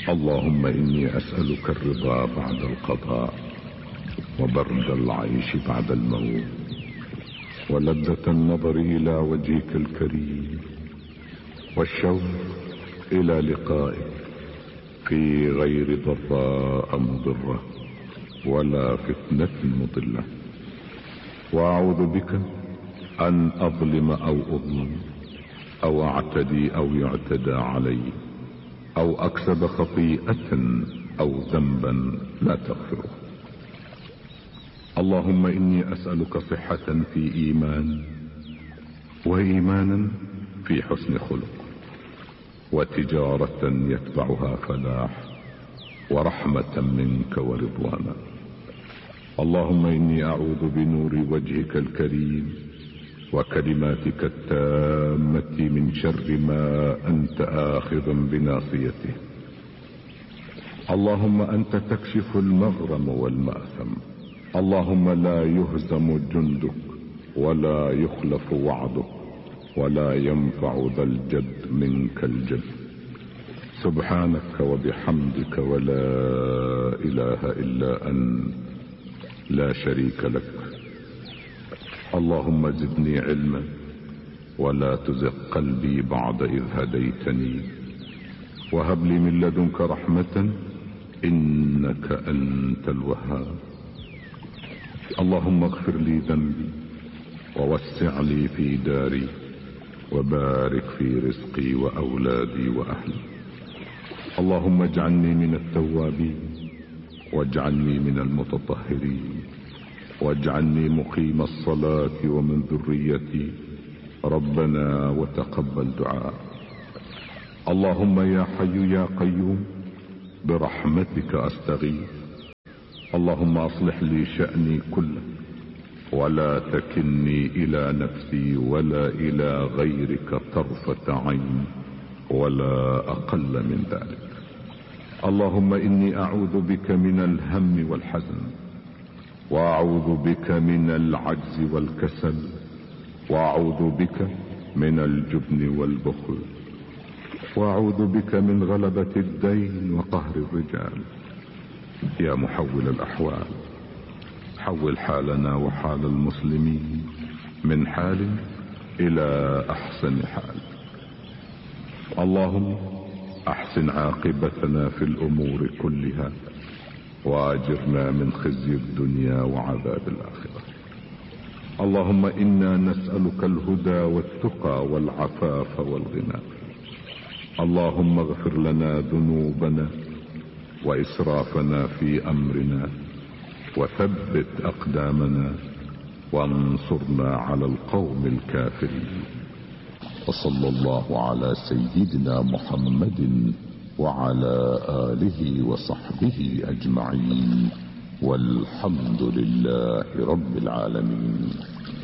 اللهم إني أسألك الرضا بعد القضاء، وبرد العيش بعد الموت، ولذة النظر إلى وجهك الكريم، والشوق إلى لقائك في غير ضراء مضرة ولا فتنة مضلة. وأعوذ بك أن أظلم أو أظلم، أو أعتدي أو يعتدى علي، أو أكسب خطيئة أو ذنبا لا تغفره. اللهم إني أسألك صحة في إيمان، وإيمانا في حسن خلق، وتجارة يتبعها فلاح، ورحمة منك ورضوانا. اللهم إني أعوذ بنور وجهك الكريم وكلماتك التامة من شر ما أنت آخذ بناصيته. اللهم أنت تكشف المغرم والمأثم. اللهم لا يهزم جندك ولا يخلف وعدك ولا ينفع ذا الجد منك الجد. سبحانك وبحمدك، ولا إله إلا أنت، لا شريك لك. اللهم زدني علما ولا تزغ قلبي بعد إذ هديتني، وهب لي من لدنك رحمة إنك أنت الوهاب. اللهم اغفر لي ذنبي، ووسع لي في داري، وبارك في رزقي وأولادي وأهلي. اللهم اجعلني من التوابين، واجعلني من المتطهرين، واجعلني مقيم الصلاة ومن ذريتي. ربنا وتقبل دعاء. اللهم يا حي يا قيوم برحمتك أستغيث. اللهم أصلح لي شأني كله، ولا تكلني إلى نفسي ولا إلى غيرك طرفة عين ولا أقل من ذلك. اللهم إني أعوذ بك من الهم والحزن، وأعوذ بك من العجز والكسل، وأعوذ بك من الجبن والبخل، وأعوذ بك من غلبة الدين وقهر الرجال. يا محول الأحوال، حول حالنا وحال المسلمين من حال إلى أحسن حال. اللهم أحسن عاقبتنا في الأمور كلها، وأجرنا من خزي الدنيا وعذاب الآخرة. اللهم إنا نسألك الهدى والتقى والعفاف والغنى. اللهم اغفر لنا ذنوبنا وإسرافنا في أمرنا، وثبت أقدامنا، وانصرنا على القوم الكافرين. وصلى الله على سيدنا محمد وعلى آله وصحبه أجمعين، والحمد لله رب العالمين.